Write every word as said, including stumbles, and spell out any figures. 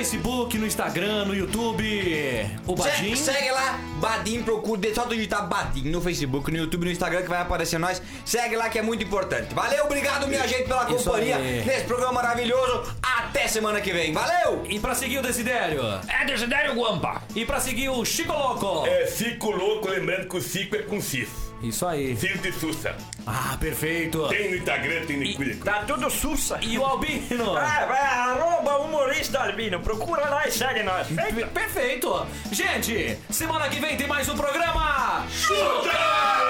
Facebook, no Instagram, no YouTube. O Badim. Se, segue lá, Badim, procura, só digitar Badim no Facebook, no YouTube, no Instagram que vai aparecer nós. Segue lá que é muito importante. Valeu, obrigado minha gente pela Isso companhia aí. nesse programa maravilhoso. Até semana que vem. Valeu! E pra seguir o Desidério? É Desidério Guampa. E pra seguir o Chico Louco? É Cico Louco, lembrando que o Cico é com Cis. Isso aí. Cis de Sussa. Ah, perfeito. Tem no Instagram, tem no E- Twitter. Tá tudo sussa. E o Albino? Ah, vai, arroba humorista Albino. Procura lá e segue nós. Perfeito. Gente, semana que vem tem mais um programa. Chuta!